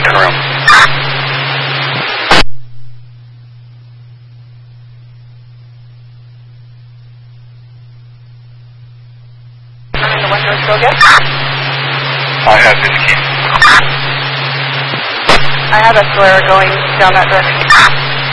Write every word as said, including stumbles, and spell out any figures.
turn around. The window is still good? I have his key. I have a flare going down that direction.